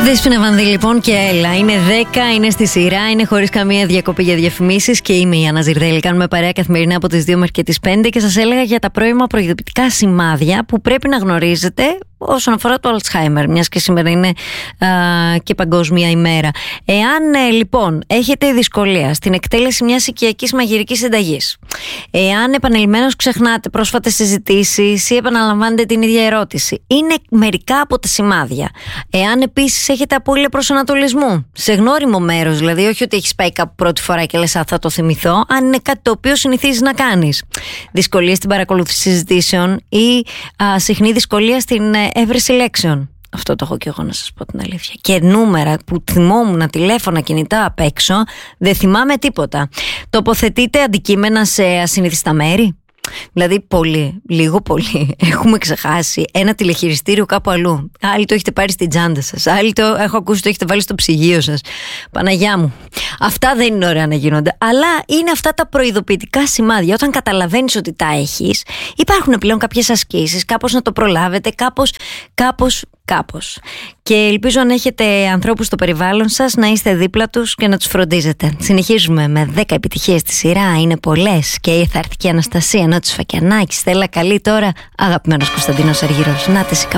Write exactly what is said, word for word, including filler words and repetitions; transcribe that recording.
Δέσποινα Βανδύ λοιπόν και έλα. Είναι δέκα, είναι στη σειρά, είναι χωρίς καμία διακοπή για διαφημίσεις και είμαι η Άννα Ζιρδέλη. Κάνουμε παρέα καθημερινά από τις δύο μέχρι και τις πέντε και σας έλεγα για τα πρώιμα προειδοποιητικά σημάδια που πρέπει να γνωρίζετε όσον αφορά το Alzheimer, μιας και σήμερα είναι α, και παγκόσμια ημέρα. Εάν ε, λοιπόν έχετε δυσκολία στην εκτέλεση μιας οικιακής μαγειρικής συνταγής, εάν επανειλημμένως ξεχνάτε πρόσφατες συζητήσεις ή επαναλαμβάνετε την ίδια ερώτηση, είναι μερικά από τα σημάδια. Εάν επίσης έχετε απώλεια προσανατολισμού, σε γνώριμο μέρος, δηλαδή όχι ότι έχεις πάει κάπου πρώτη φορά και λες α, θα το θυμηθώ, αν είναι κάτι το οποίο συνηθίζεις να κάνεις. Δυσκολία στην παρακολούθηση συζητήσεων ή α, συχνή δυσκολία στην έβρεση λέξεων. Αυτό το έχω και εγώ, να σας πω την αλήθεια. Και νούμερα που θυμόμουν, τηλέφωνα, κινητά απ' έξω, δεν θυμάμαι τίποτα. Τοποθετείτε αντικείμενα σε ασυνηθιστά μέρη. Δηλαδή πολύ, λίγο πολύ έχουμε ξεχάσει ένα τηλεχειριστήριο κάπου αλλού. Άλλοι το έχετε πάρει στην τσάντα σας, άλλοι το έχω ακούσει το έχετε βάλει στο ψυγείο σας. Παναγιά μου, αυτά δεν είναι ωραία να γίνονται. Αλλά είναι αυτά τα προειδοποιητικά σημάδια. Όταν καταλαβαίνεις ότι τα έχεις, υπάρχουν πλέον κάποιες ασκήσεις, κάπως να το προλάβετε, κάπως, κάπως, κάπως. Και ελπίζω αν έχετε ανθρώπους στο περιβάλλον σας να είστε δίπλα τους και να τους φροντίζετε. Συνεχίζουμε με δέκα επιτυχίες στη σειρά, είναι πολλές και θα έρθει και η Αναστασία Νότσου Φακιανάκη. Στέλλα Καλή τώρα, αγαπημένος Κωνσταντίνος Αργυρός. Να